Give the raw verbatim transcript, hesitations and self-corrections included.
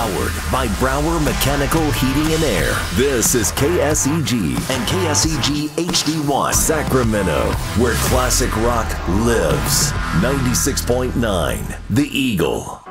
Powered by Brower Mechanical Heating and Air. This is K S E G and K S E G H D one Sacramento, where classic rock lives. ninety-six point nine The Eagle.